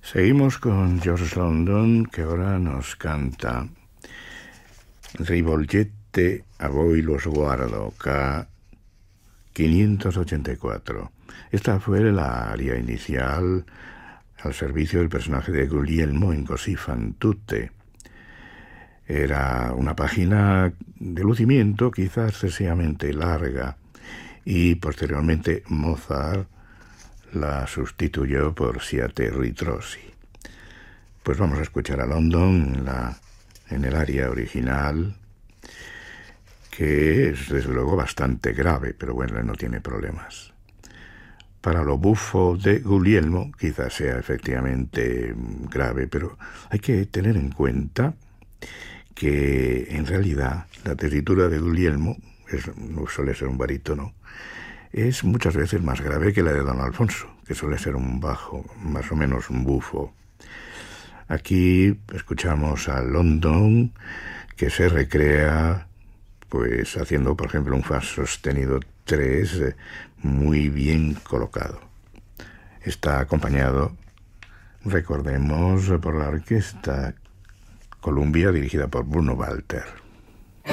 Seguimos con George London, que ahora nos canta Rivolgette a voi lo sguardo, K584. Esta fue la aria inicial al servicio del personaje de Guglielmo in Così fan tutte. Era una página de lucimiento quizás excesivamente larga y posteriormente Mozart la sustituyó por Siate ritrosi. Pues vamos a escuchar a London en el aria original, que es desde luego bastante grave, pero bueno, no tiene problemas. Para lo bufo de Guglielmo quizás sea efectivamente grave, pero hay que tener en cuenta que en realidad la tesitura de Guglielmo no suele ser un barítono, es muchas veces más grave que la de Don Alfonso, que suele ser un bajo, más o menos un bufo. Aquí escuchamos a London, que se recrea pues haciendo, por ejemplo, un fa sostenido 3 muy bien colocado. Está acompañado, recordemos, por la orquesta Columbia dirigida por Bruno Walter.